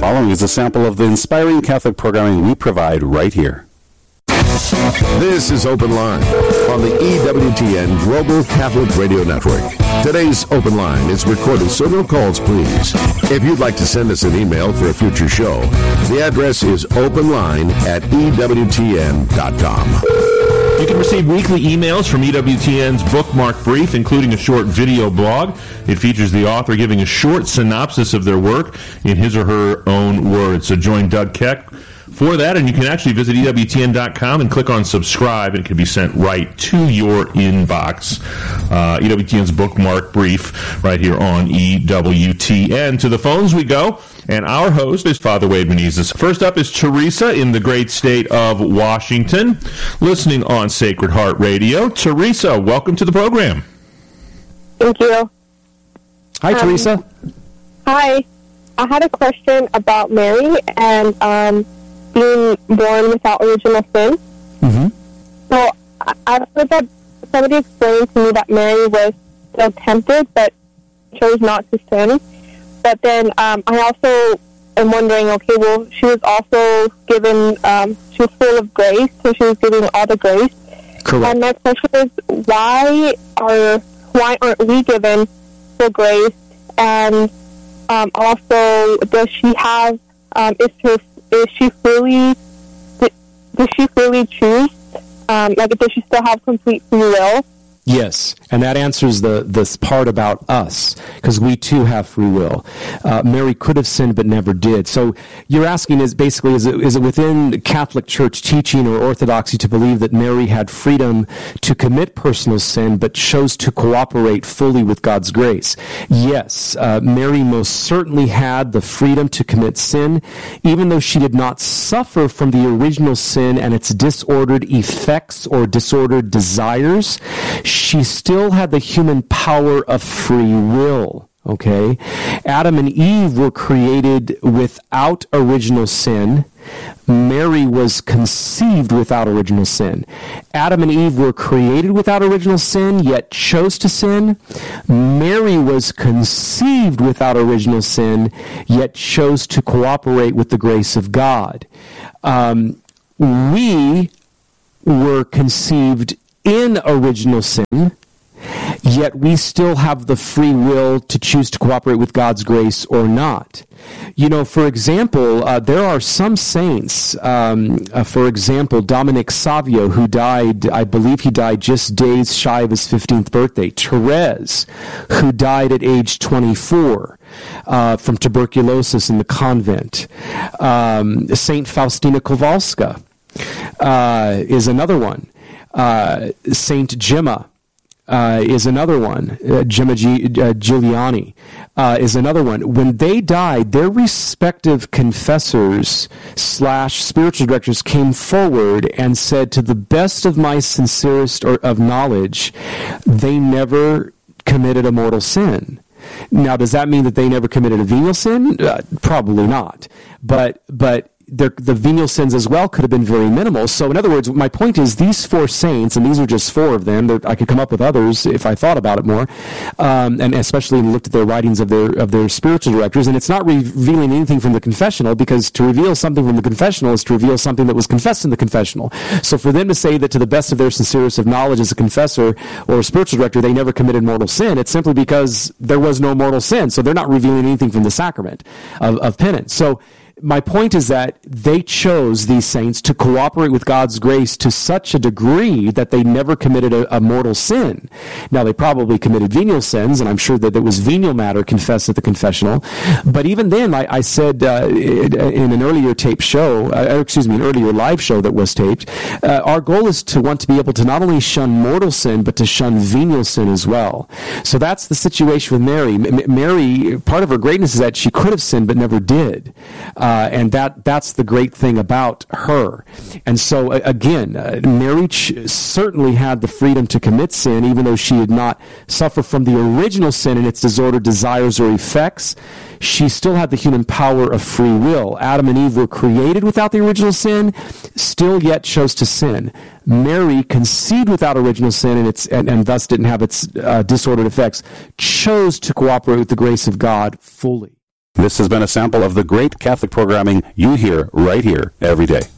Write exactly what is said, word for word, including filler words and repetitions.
following is a sample of the inspiring Catholic programming we provide right here. This is Open Line on the E W T N Global Catholic Radio Network. Today's Open Line is recorded, so no calls, please. If you'd like to send us an email for a future show, the address is openline at E W T N dot com. You can receive weekly emails from E W T N's Bookmark Brief, including a short video blog. It features the author giving a short synopsis of their work in his or her own words. So join Doug Keck for that, and you can actually visit E W T N dot com and click on subscribe, and it can be sent right to your inbox. Uh, E W T N's Bookmark Brief right here on E W T N. To the phones we go, and our host is Father Wade Menezes. First up is Teresa in the great state of Washington, listening on Sacred Heart Radio. Teresa, welcome to the program. Thank you. Hi, um, Teresa. Hi. I had a question about Mary and um, being born without original sin. Mm-hmm. So I- I've heard that somebody explained to me that Mary was still tempted, but chose not to sin. But then um, I also am wondering, okay, well, she was also given, um, she was full of grace, so she was given all the grace. Correct. And my question is, why are why aren't we given full grace? And um, also, does she have, um, is her, is she fully, does she fully choose? Um, like, does she still have complete free will? Yes, and that answers the this part about us, because we too have free will. Uh, Mary could have sinned but never did. So you're asking is basically, is it, is it within Catholic Church teaching or orthodoxy to believe that Mary had freedom to commit personal sin but chose to cooperate fully with God's grace? Yes, uh, Mary most certainly had the freedom to commit sin, even though she did not suffer from the original sin and its disordered effects or disordered desires. She still had the human power of free will, okay? Adam and Eve were created without original sin. Mary was conceived without original sin. Adam and Eve were created without original sin, yet chose to sin. Mary was conceived without original sin, yet chose to cooperate with the grace of God. Um, we were conceived in original sin, yet we still have the free will to choose to cooperate with God's grace or not. You know, for example, uh, there are some saints, um, uh, for example, Dominic Savio, who died, I believe he died just days shy of his fifteenth birthday. Therese, who died at age twenty-four uh, from tuberculosis in the convent. Um, Saint Faustina Kowalska uh, is another one. Uh, Saint Gemma uh, is another one. Uh, Gemma G- uh, Giuliani uh, is another one. When they died, their respective confessors slash spiritual directors came forward and said, to the best of my sincerest or of knowledge, they never committed a mortal sin. Now, does that mean that they never committed a venial sin? Uh, probably not. But but. Their, the venial sins as well could have been very minimal. So in other words, my point is these four saints, and these are just four of them, I could come up with others if I thought about it more, um, and especially looked at their writings of their of their spiritual directors, and it's not revealing anything from the confessional, because to reveal something from the confessional is to reveal something that was confessed in the confessional. So for them to say that to the best of their sincerest of knowledge as a confessor or a spiritual director, they never committed mortal sin, it's simply because there was no mortal sin, so they're not revealing anything from the sacrament of, of penance. So my point is that they chose, these saints, to cooperate with God's grace to such a degree that they never committed a, a mortal sin. Now, they probably committed venial sins, and I'm sure that it was venial matter confessed at the confessional. But even then, I, I said uh, in an earlier tape show, uh, excuse me, an earlier live show that was taped, uh, our goal is to want to be able to not only shun mortal sin, but to shun venial sin as well. So that's the situation with Mary. M- Mary, part of her greatness is that she could have sinned, but never did. Uh, Uh, and that that's the great thing about her. And so, uh, again, uh, Mary ch- certainly had the freedom to commit sin, even though she did not suffer from the original sin and its disordered desires or effects. She still had the human power of free will. Adam and Eve were created without the original sin, still yet chose to sin. Mary, conceived without original sin and, its, and, and thus didn't have its uh, disordered effects, chose to cooperate with the grace of God fully. This has been a sample of the great Catholic programming you hear right here every day.